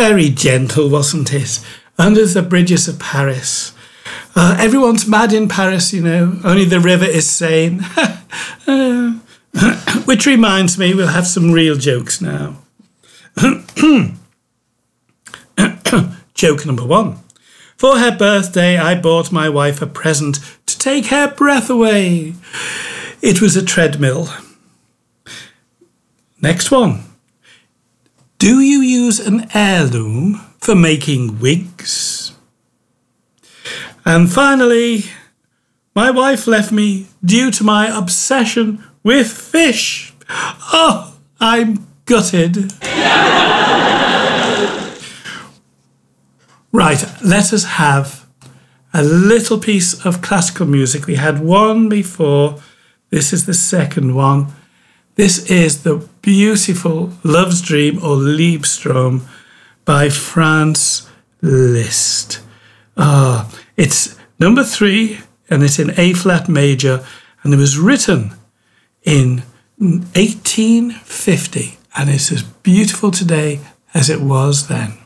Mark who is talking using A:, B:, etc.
A: Very gentle, wasn't it? Under the bridges of Paris. Everyone's mad in Paris, you know. Only the river is sane. Which reminds me, we'll have some real jokes now. Joke number 1. For her birthday, I bought my wife a present to take her breath away. It was a treadmill. Next one. Do you use an heirloom for making wigs? And finally, my wife left me due to my obsession with fish. Oh, I'm gutted. Right, let us have a little piece of classical music. We had one before. This is the second one. This is the beautiful Love's Dream or Liebestrom by Franz Liszt. It's number 3 and it's in A flat major, and it was written in 1850 and it's as beautiful today as it was then.